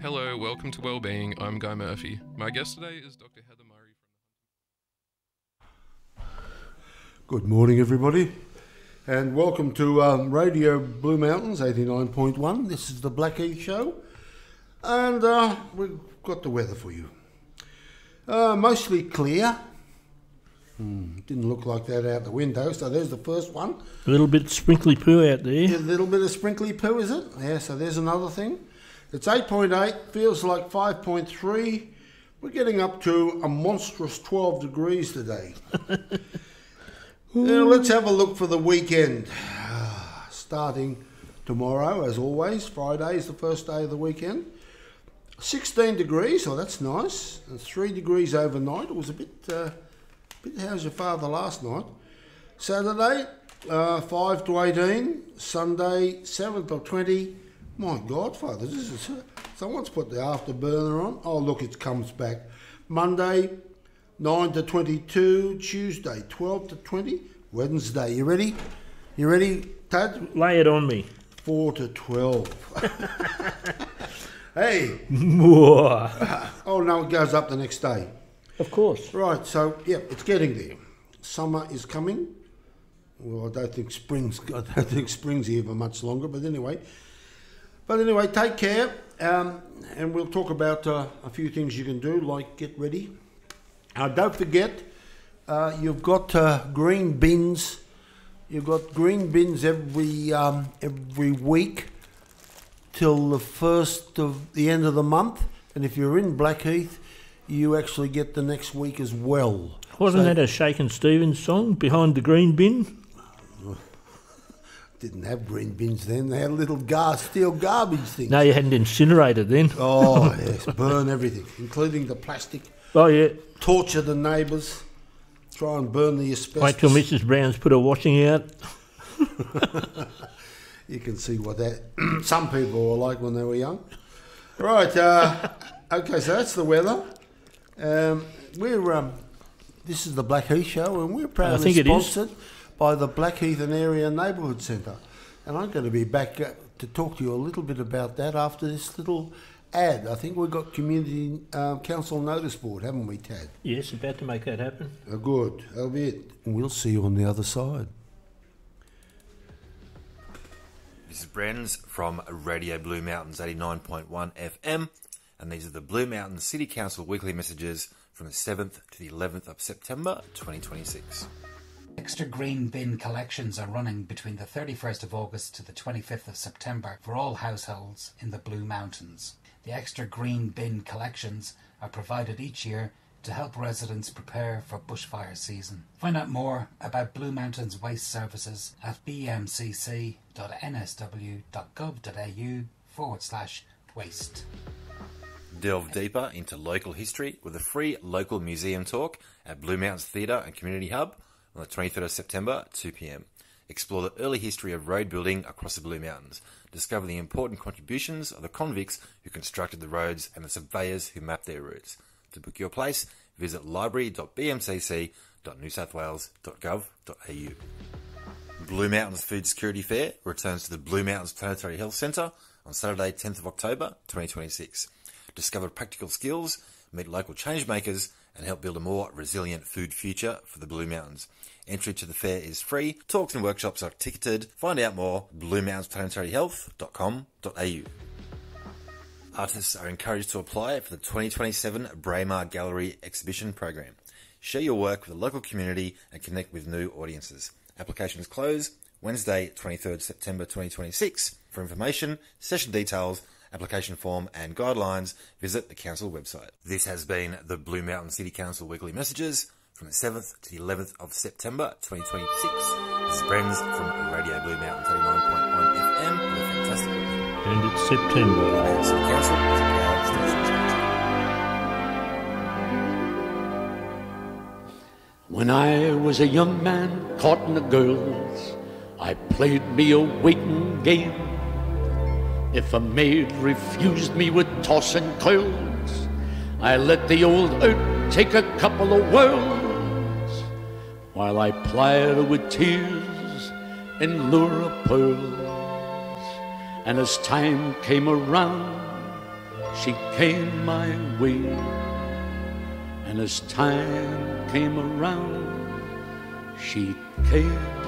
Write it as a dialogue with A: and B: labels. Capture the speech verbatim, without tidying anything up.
A: Hello, welcome to Wellbeing. I'm Guy Murphy. My guest today is Doctor Heather Murray from
B: Good morning, everybody, and welcome to um, Radio Blue Mountains eighty-nine point one. This is the Blackheath Show, and uh, we've got the weather for you. Uh, mostly clear. Hmm, didn't look like that out the window, so there's the first one.
C: A little bit sprinkly poo out there.
B: A little bit of sprinkly poo, is it? Yeah, so there's another thing. It's eight point eight, feels like five point three. We're getting up to a monstrous twelve degrees today. Now, let's have a look for the weekend. Starting tomorrow, as always. Friday is the first day of the weekend. sixteen degrees, oh, that's nice. And three degrees overnight. It was a bit, uh, bit how's your father last night? Saturday, uh, five to eighteen. Sunday, seven to twenty. My Godfather, this is, someone's put the afterburner on. Oh, look, it comes back. Monday, nine to twenty-two. Tuesday, twelve to twenty. Wednesday, you ready? You ready, Tad?
C: Lay it on me.
B: four to twelve. Hey. Oh, no, it goes up the next day.
C: Of course.
B: Right, so, yeah, it's getting there. Summer is coming. Well, I don't think spring's, I don't think spring's here for much longer, but anyway. But anyway, take care, um, and we'll talk about uh, a few things you can do, like get ready. Uh, don't forget, uh, you've got uh, green bins. You've got green bins every um, every week till the first of the end of the month. And if you're in Blackheath, you actually get the next week as well.
C: Wasn't
B: So-
C: that a Shakin' Stevens song, Behind the Green Bin?
B: Didn't have green bins then. They had little gar- steel garbage things.
C: No, you hadn't incinerated then.
B: Oh, yes, burn everything, including the plastic.
C: Oh, yeah.
B: Torture the neighbours. Try and burn the asbestos.
C: Wait till Missus Brown's put her washing out.
B: You can see what that some people were like when they were young. Right, uh, okay, so that's the weather. Um, we're um, this is the Blackheath Show, and we're proudly
C: think it is.
B: sponsored by the Blackheath and Area Neighbourhood Centre. And I'm going to be back uh, to talk to you a little bit about that after this little ad. I think we've got Community um, Council Notice Board, haven't we, Tad?
C: Yes, about to make that happen.
B: Oh, good, that'll be it. And we'll see you on the other side.
D: This is Brens from Radio Blue Mountains eighty-nine point one F M, and these are the Blue Mountains City Council weekly messages from the seventh to the eleventh of September twenty twenty-six.
E: Extra green bin collections are running between the thirty-first of August to the twenty-fifth of September for all households in the Blue Mountains. The extra green bin collections are provided each year to help residents prepare for bushfire season. Find out more about Blue Mountains Waste Services at bmcc.nsw.gov.au forward slash waste.
D: Delve deeper into local history with a free local museum talk at Blue Mountains Theatre and Community Hub on the twenty-third of September at two p m. Explore the early history of road building across the Blue Mountains. Discover the important contributions of the convicts who constructed the roads and the surveyors who mapped their routes. To book your place, visit library dot b m c c dot new south wales dot gov dot a u. Blue Mountains Food Security Fair returns to the Blue Mountains Planetary Health Centre on Saturday, tenth of October twenty twenty-six. Discover practical skills, meet local changemakers, and help build a more resilient food future for the Blue Mountains. Entry to the fair is free. Talks and workshops are ticketed. Find out more blue mountains planetary health dot com dot a u. Artists are encouraged to apply for the twenty twenty-seven Braemar Gallery Exhibition Program. Share your work with the local community and connect with new audiences. Applications close Wednesday, twenty-third of September twenty twenty-six. For information, session details, application form and guidelines, visit the council website. This has been the Blue Mountain City Council Weekly Messages from the seventh to the eleventh of September twenty twenty-six. This is Brens from Radio Blue Mountain thirty-nine point one F M. Have a fantastic weekend.
C: And it's September.
D: And City Council is a proud station.
F: When I was a young man caught in the girls, I played me a waiting game. If a maid refused me with toss and curls, I let the old earth take a couple of whirls, while I plied her with tears and lure of pearls. And as time came around, she came my way. And as time came around, she came